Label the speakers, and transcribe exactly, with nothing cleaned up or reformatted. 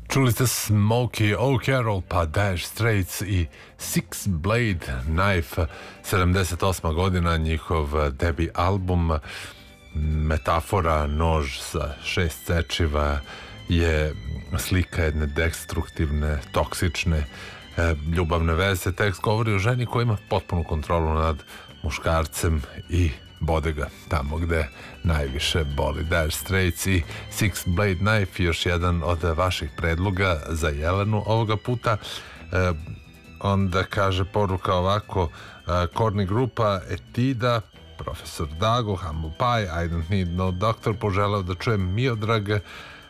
Speaker 1: Čuli ste Smokey O'Carroll, pa Dire Straits i Six Blade Knife, sedamdeset osma godina, njihov debi album. Metafora, nož sa šest sečiva, je slika jedne destruktivne, toksične e, ljubavne veze. Tekst govori o ženi koja ima potpunu kontrolu nad muškarcem i bode ga tamo gde najviše boli. Dire Straits i Six Blade Knife, još jedan od vaših predloga za Jelenu ovoga puta. E, onda kaže poruka ovako, e, korni grupa Etida, Profesor Dago, Humble Pie, I Don't Need No Doctor, poželeo da čujem Miodrag,